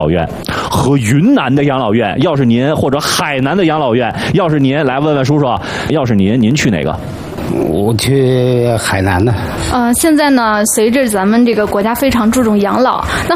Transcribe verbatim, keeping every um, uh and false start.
老院和云南的养老院，要是您或者海南的养老院，要是您来问问叔叔，要是您，您去哪个？ 我去海南呢。 呃，现在呢，随着咱们这个国家非常注重养老，那